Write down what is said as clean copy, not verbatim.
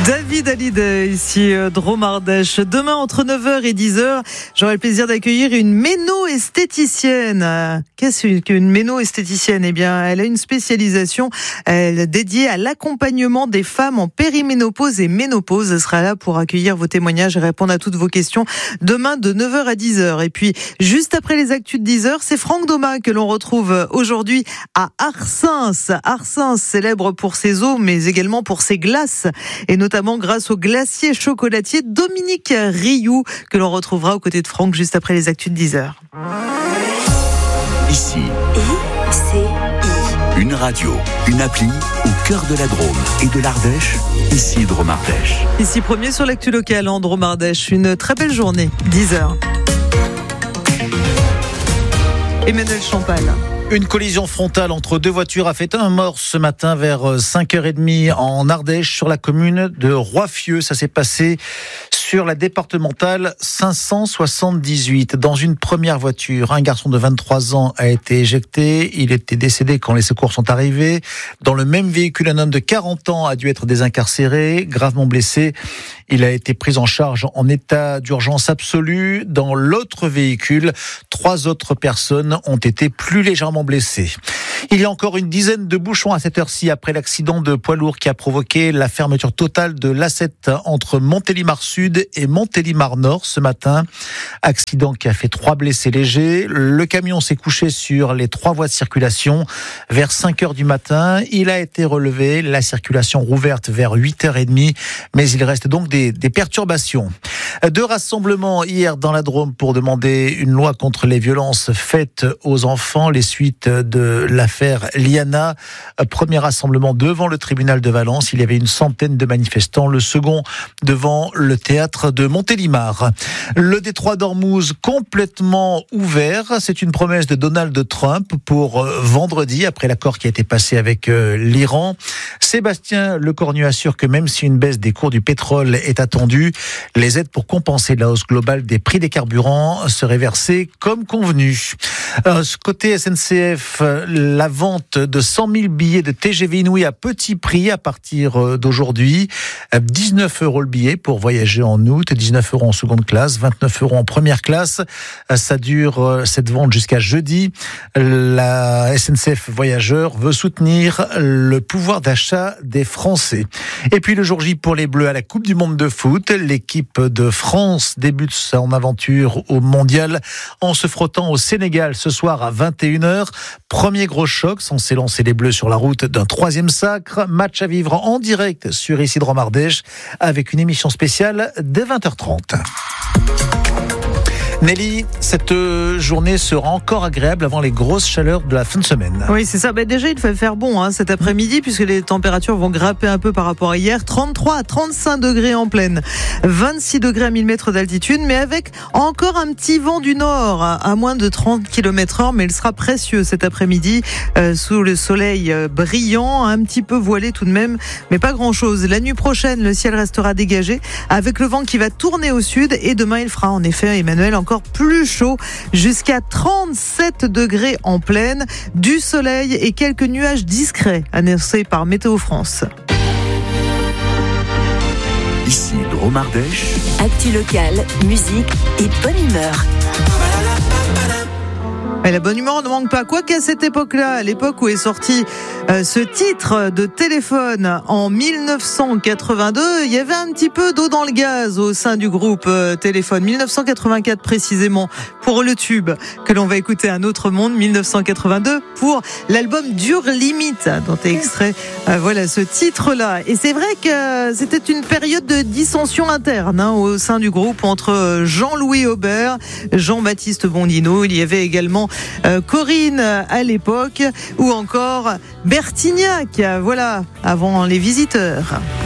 David Hallyday, ici Drôme Ardèche. Demain, entre 9h et 10h, j'aurai le plaisir d'accueillir une méno-esthéticienne. Qu'est-ce qu'une méno-esthéticienne ? Eh bien, elle a une spécialisation dédiée à l'accompagnement des femmes en périménopause et ménopause. Elle sera là pour accueillir vos témoignages et répondre à toutes vos questions demain de 9h à 10h. Et puis, juste après les actus de 10h, c'est Franck Domat que l'on retrouve aujourd'hui à Arsens. Arsens, célèbre pour ses eaux, mais également pour ses glaces. Et notamment grâce au glacier chocolatier Dominique Rioux, que l'on retrouvera aux côtés de Franck juste après les actus de 10h. Ici, une radio, une appli au cœur de la Drôme et de l'Ardèche. Ici Drôme Ardèche. Ici premier sur l'actu locale en Drôme Ardèche. Une très belle journée, 10h. Emmanuel Champal. Une collision frontale entre deux voitures a fait un mort ce matin vers 5h30 en Ardèche sur la commune de Roiffieux. Ça s'est passé sur la départementale 578. Dans une première voiture, un garçon de 23 ans a été éjecté. Il était décédé quand les secours sont arrivés. Dans le même véhicule, un homme de 40 ans a dû être désincarcéré, gravement blessé. Il a été pris en charge en état d'urgence absolue. Dans l'autre véhicule, 3 autres personnes ont été plus légèrement blessées. Il y a encore une dizaine de bouchons à cette heure-ci après l'accident de poids lourd qui a provoqué la fermeture totale de l'A7 entre Montélimar Sud et Montélimar Nord ce matin. Accident qui a fait 3 blessés légers. Le camion s'est couché sur les 3 voies de circulation vers 5h du matin. Il a été relevé, la circulation rouverte vers 8h30, mais il reste donc des perturbations. 2 rassemblements hier dans la Drôme pour demander une loi contre les violences faites aux enfants, les suites de l'affaire Liana. Premier rassemblement devant le tribunal de Valence, il y avait une centaine de manifestants, le second devant le théâtre de Montélimar. Le détroit d'Ormuz complètement ouvert, c'est une promesse de Donald Trump pour vendredi, après l'accord qui a été passé avec l'Iran. Sébastien Lecornu assure que même si une baisse des cours du pétrole est attendue, les aides pour compenser la hausse globale des prix des carburants seraient versées comme convenu. Côté SNCF, la vente de 100 000 billets de TGV Inouï à petit prix à partir d'aujourd'hui. 19 € le billet pour voyager en août, 19 € en seconde classe, 29 € en première classe. Ça dure cette vente jusqu'à jeudi. La SNCF Voyageurs veut soutenir le pouvoir d'achat des Français. Et puis le jour J pour les Bleus à la Coupe du Monde de foot. L'équipe de France débute son aventure au Mondial en se frottant au Sénégal ce soir à 21h. Premier gros choc, censé lancer les Bleus sur la route d'un 3e sacre. Match à vivre en direct sur ici Drôme Ardèche avec une émission spéciale dès 20h30. Nelly, cette journée sera encore agréable avant les grosses chaleurs de la fin de semaine. Oui, c'est ça. Déjà, il va faire bon cet après-midi puisque les températures vont grimper un peu par rapport à hier. 33 à 35 degrés en plaine, 26 degrés à 1000 mètres d'altitude, mais avec encore un petit vent du nord à moins de 30 km/h, mais il sera précieux cet après-midi sous le soleil brillant, un petit peu voilé tout de même, mais pas grand-chose. La nuit prochaine, le ciel restera dégagé avec le vent qui va tourner au sud et demain, il fera en effet, Emmanuel, encore plus chaud, jusqu'à 37 degrés en plaine, du soleil et quelques nuages discrets annoncés par Météo France. Ici Drôme Ardèche. Actu locale, musique et bonne humeur. Et la bonne humeur ne manque pas. Quoi qu'à cette époque-là, à l'époque où est sorti ce titre de téléphone en 1982, il y avait un petit peu d'eau dans le gaz au sein du groupe Téléphone. 1984 précisément pour le tube que l'on va écouter Un autre monde. 1982 pour l'album Dur Limite dont est extrait voilà ce titre-là. Et c'est vrai que c'était une période de dissension interne au sein du groupe entre Jean-Louis Aubert, Jean-Baptiste Bondino. Il y avait également Corinne à l'époque ou encore Bertignac, voilà, avant Les Visiteurs.